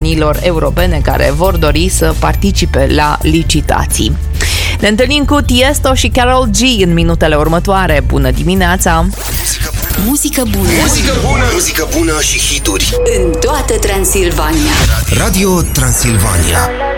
companiilor europene care vor dori să participe la licitații. Ne întâlnim cu Tiesto și Karol G în minutele următoare. Bună dimineața! Muzică bună! Muzică bună! Muzică bună și hituri în toată Transilvania. Radio Transilvania.